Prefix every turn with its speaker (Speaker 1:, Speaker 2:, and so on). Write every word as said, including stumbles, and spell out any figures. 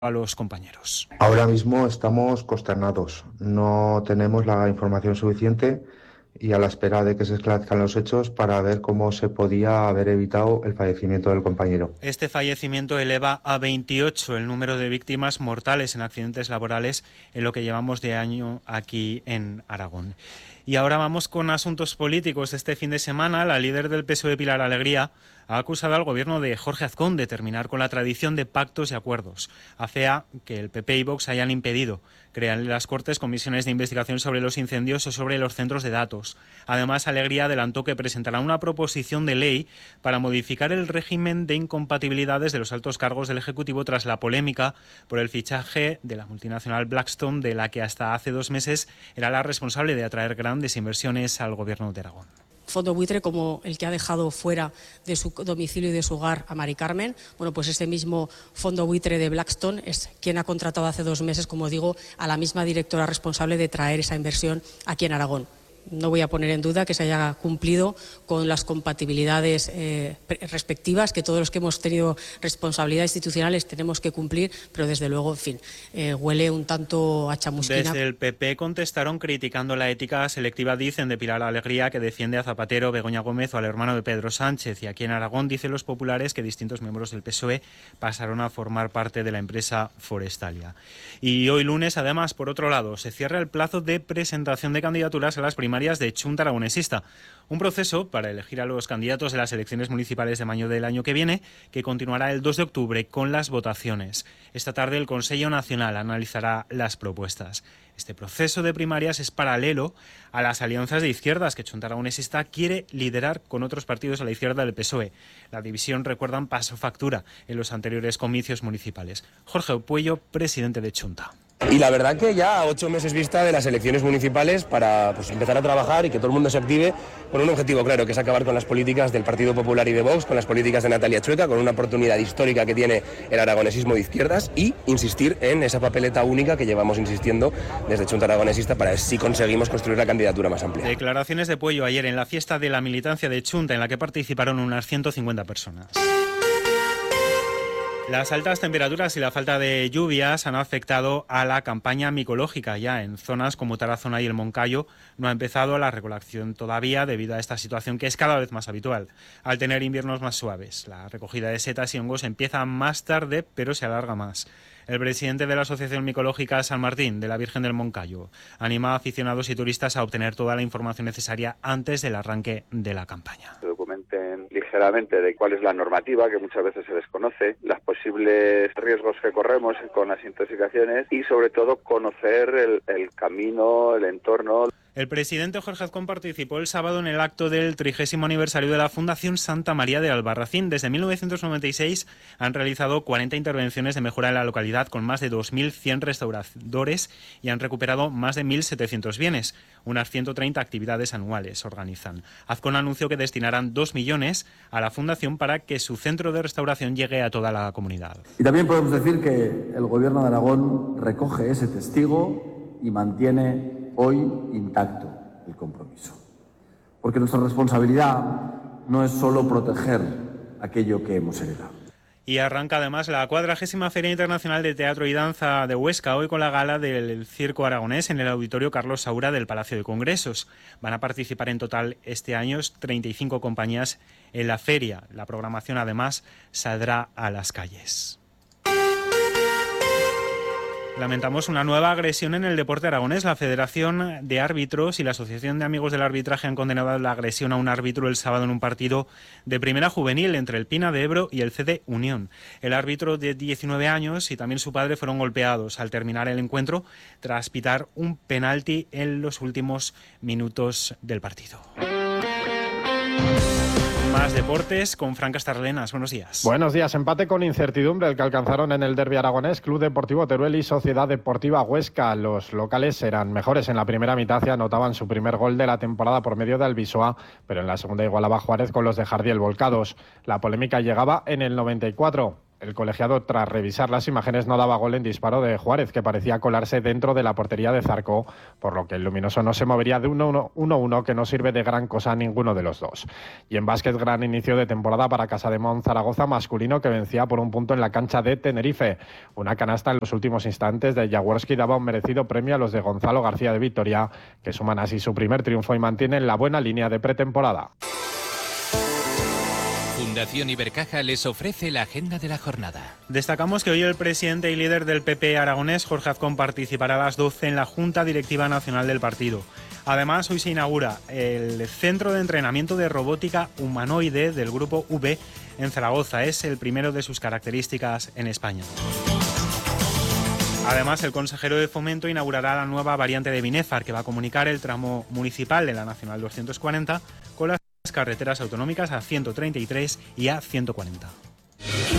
Speaker 1: a los compañeros.
Speaker 2: Ahora mismo estamos consternados, no tenemos la información suficiente y a la espera de que se esclarezcan los hechos para ver cómo se podía haber evitado el fallecimiento del compañero.
Speaker 1: Este fallecimiento eleva a veintiocho el número de víctimas mortales en accidentes laborales en lo que llevamos de año aquí en Aragón. Y ahora vamos con asuntos políticos. Este fin de semana, la líder del P S O E, Pilar Alegría, ha acusado al gobierno de Jorge Azcón de terminar con la tradición de pactos y acuerdos. Afea que el P P y Vox hayan impedido crear en las Cortes comisiones de investigación sobre los incendios o sobre los centros de datos. Además, Alegría adelantó que presentará una proposición de ley para modificar el régimen de incompatibilidades de los altos cargos del Ejecutivo tras la polémica por el fichaje de la multinacional Blackstone, de la que hasta hace dos meses era la responsable de atraer grandes inversiones al Gobierno de Aragón.
Speaker 3: Fondo buitre como el que ha dejado fuera de su domicilio y de su hogar a Mari Carmen. Bueno, pues ese mismo fondo buitre de Blackstone es quien ha contratado hace dos meses, como digo, a la misma directora responsable de traer esa inversión aquí en Aragón. No voy a poner en duda que se haya cumplido con las compatibilidades eh, respectivas, que todos los que hemos tenido responsabilidades institucionales tenemos que cumplir, pero desde luego, en fin, eh, huele un tanto a chamusquina.
Speaker 1: Desde el P P contestaron criticando la ética selectiva, dicen, de Pilar Alegría, que defiende a Zapatero, Begoña Gómez o al hermano de Pedro Sánchez. Y aquí en Aragón dicen los populares que distintos miembros del P S O E pasaron a formar parte de la empresa Forestalia. Y hoy lunes, además, por otro lado, se cierra el plazo de presentación de candidaturas a las primarias de Chunta Aragonesista, un proceso para elegir a los candidatos de las elecciones municipales de mayo del año que viene, que continuará el dos de octubre con las votaciones. Esta tarde el Consejo Nacional analizará las propuestas. Este proceso de primarias es paralelo a las alianzas de izquierdas que Chunta Aragonesista quiere liderar con otros partidos a la izquierda del P S O E. La división, recuerdan, pasó factura en los anteriores comicios municipales. Jorge Puello, presidente de Chunta.
Speaker 4: Y la verdad que ya a ocho meses vista de las elecciones municipales para pues, empezar a trabajar y que todo el mundo se active con un objetivo claro, que es acabar con las políticas del Partido Popular y de Vox, con las políticas de Natalia Chueca, con una oportunidad histórica que tiene el aragonesismo de izquierdas y insistir en esa papeleta única que llevamos insistiendo desde Chunta Aragonesista para ver si conseguimos construir la candidatura más amplia.
Speaker 1: Declaraciones de Puello ayer en la fiesta de la militancia de Chunta, en la que participaron unas ciento cincuenta personas. Las altas temperaturas y la falta de lluvias han afectado a la campaña micológica. Ya en zonas como Tarazona y el Moncayo no ha empezado la recolección todavía debido a esta situación que es cada vez más habitual. Al tener inviernos más suaves, la recogida de setas y hongos empieza más tarde, pero se alarga más. El presidente de la Asociación Micológica San Martín de la Virgen del Moncayo anima a aficionados y turistas a obtener toda la información necesaria antes del arranque de la campaña.
Speaker 5: Se documenten ligeramente de cuál es la normativa, que muchas veces se desconoce, los posibles riesgos que corremos con las intoxicaciones y sobre todo conocer el, el camino, el entorno.
Speaker 1: El presidente Jorge Azcón participó el sábado en el acto del trigésimo aniversario de la Fundación Santa María de Albarracín. Desde mil novecientos noventa y seis han realizado cuarenta intervenciones de mejora en la localidad con más de dos mil cien restauradores y han recuperado más de mil setecientos bienes. Unas ciento treinta actividades anuales organizan. Azcón anunció que destinarán dos millones a la Fundación para que su centro de restauración llegue a toda la comunidad.
Speaker 6: Y también podemos decir que el Gobierno de Aragón recoge ese testigo y mantiene hoy intacto el compromiso. Porque nuestra responsabilidad no es solo proteger aquello que hemos heredado.
Speaker 1: Y arranca además la cuadragésima Feria Internacional de Teatro y Danza de Huesca, hoy con la gala del Circo Aragonés en el Auditorio Carlos Saura del Palacio de Congresos. Van a participar en total este año treinta y cinco compañías en la feria. La programación además saldrá a las calles. Lamentamos una nueva agresión en el deporte aragonés. La Federación de Árbitros y la Asociación de Amigos del Arbitraje han condenado la agresión a un árbitro el sábado en un partido de primera juvenil entre el Pina de Ebro y el C D Unión. El árbitro de diecinueve años y también su padre fueron golpeados al terminar el encuentro tras pitar un penalti en los últimos minutos del partido. Más deportes con Fran Castarlenas. Buenos días.
Speaker 7: Buenos días. Empate con incertidumbre el que alcanzaron en el derbi aragonés Club Deportivo Teruel y Sociedad Deportiva Huesca. Los locales eran mejores en la primera mitad y anotaban su primer gol de la temporada por medio de Albisoa, pero en la segunda igualaba Juárez con los de Jardiel volcados. La polémica llegaba en el noventa y cuatro. El colegiado, tras revisar las imágenes, no daba gol en disparo de Juárez, que parecía colarse dentro de la portería de Zarco, por lo que el luminoso no se movería de uno uno que no sirve de gran cosa a ninguno de los dos. Y en básquet, gran inicio de temporada para Casademont Zaragoza masculino, que vencía por un punto en la cancha de Tenerife. Una canasta en los últimos instantes de Jaworski daba un merecido premio a los de Gonzalo García de Vitoria, que suman así su primer triunfo y mantienen la buena línea de pretemporada.
Speaker 8: Fundación Ibercaja les ofrece la agenda de la jornada.
Speaker 1: Destacamos que hoy el presidente y líder del P P aragonés, Jorge Azcón, participará a las doce en la Junta Directiva Nacional del partido. Además, hoy se inaugura el Centro de Entrenamiento de Robótica Humanoide del Grupo V en Zaragoza. Es el primero de sus características en España. Además, el consejero de Fomento inaugurará la nueva variante de Binéfar, que va a comunicar el tramo municipal de la Nacional doscientos cuarenta con las carreteras autonómicas A ciento treinta y tres y A ciento cuarenta.